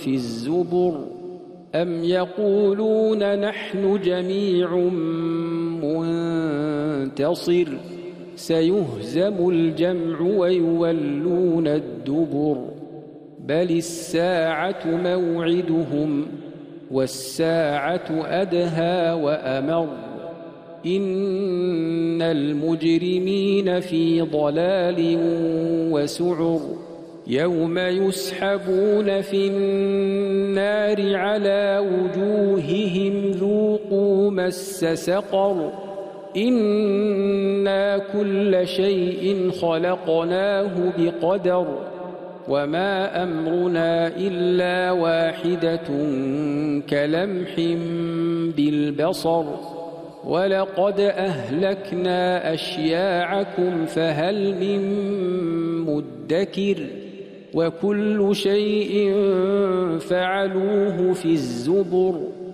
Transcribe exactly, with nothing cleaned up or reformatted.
في الزبر أم يقولون نحن جميع منتصر سيهزم الجمع ويولون الدبر بل الساعة موعدهم والساعة أدهى وأمر إن المجرمين في ضلال وسعر يوم يسحبون في النار على وجوههم ذوقوا مس سقر إنا كل شيء خلقناه بقدر وما أمرنا إلا واحدة كلمح بالبصر ولقد أهلكنا أشياعكم فهل من مدكر وكل شيء فعلوه في الزبر